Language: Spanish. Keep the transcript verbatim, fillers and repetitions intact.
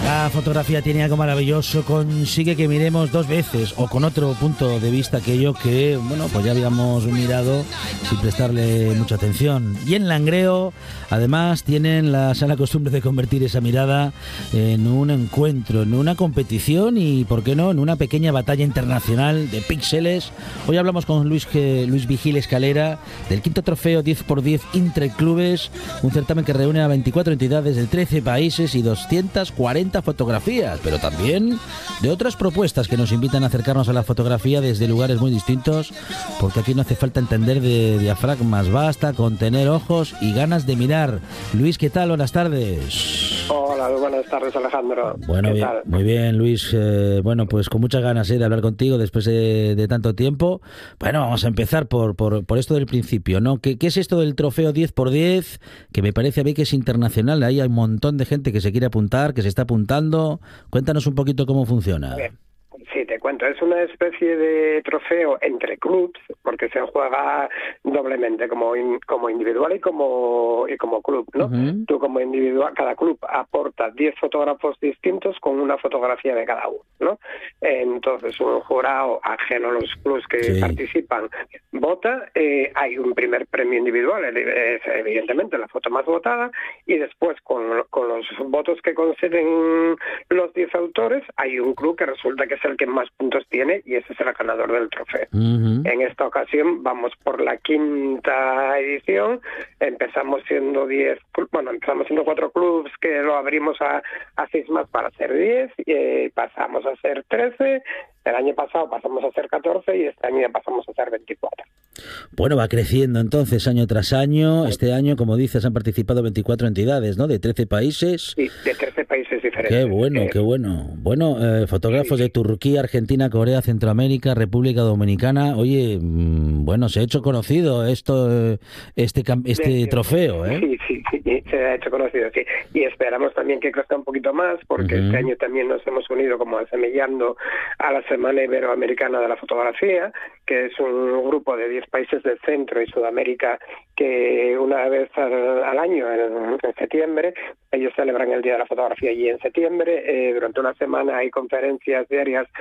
La fotografía tiene algo maravilloso, consigue que miremos dos veces o con otro punto de vista aquello que, bueno, pues ya habíamos mirado sin prestarle mucha atención. Y en Langreo, además, tienen la sana costumbre de convertir esa mirada en un encuentro, en una competición y, ¿por qué no?, en una pequeña batalla internacional de píxeles. Hoy hablamos con Luis, que, Luis Vigil Escalera del quinto trofeo diez por diez Interclubes, un certamen que reúne a veinticuatro entidades de trece países y doscientas cuarenta fotografías, pero también de otras propuestas que nos invitan a acercarnos a la fotografía desde lugares muy distintos, porque aquí no hace falta entender de diafragmas, basta con tener ojos y ganas de mirar. Luis, ¿qué tal? Buenas tardes. Hola, buenas tardes, Alejandro. Bueno, ¿Qué bien, tal? muy bien, Luis. Eh, bueno, pues con muchas ganas eh, de hablar contigo después de, de tanto tiempo. Bueno, vamos a empezar por, por, por esto del principio, ¿no? ¿Qué, ¿Qué es esto del trofeo diez por diez? Que me parece a mí que es internacional. Ahí hay un montón de gente que se quiere apuntar, que se está apuntando. Cuéntanos un poquito cómo funciona. Bien. Sí, te cuento, es una especie de trofeo entre clubs, porque se juega doblemente, como in, como individual y como y como club, ¿no? Uh-huh. Tú como individual, cada club aporta diez fotógrafos distintos con una fotografía de cada uno, ¿no? Entonces, un jurado ajeno a los clubs que sí. participan vota, eh, hay un primer premio individual, es evidentemente la foto más votada, y después con, con los votos que conceden los diez autores, hay un club que resulta que es el que más puntos tiene y ese es el ganador del trofeo. Uh-huh. En esta ocasión vamos por la quinta edición, empezamos siendo diez, bueno, empezamos siendo cuatro clubs que lo abrimos a, a seis más para ser diez, y pasamos a ser trece, el año pasado pasamos a ser catorce y este año ya pasamos a ser veinticuatro. Bueno, va creciendo entonces año tras año. Este año, como dices, han participado veinticuatro entidades, ¿no? De trece países. Sí, de trece países diferentes. Qué bueno, eh, qué bueno. Bueno, eh, fotógrafos sí. de Turquía, Argentina, Corea, Centroamérica, República Dominicana. Oye, mmm, bueno, se ha hecho conocido esto, este este de, trofeo, ¿eh? Sí, sí, sí, se ha hecho conocido, sí. Y esperamos también que crezca un poquito más, porque uh-huh. este año también nos hemos unido como asemillando a la Semana Iberoamericana de la Fotografía, que es un grupo de diez países del Centro y Sudamérica que una vez al, al año, en, en septiembre, ellos celebran el Día de la Fotografía y en septiembre, eh, durante una semana hay conferencias diarias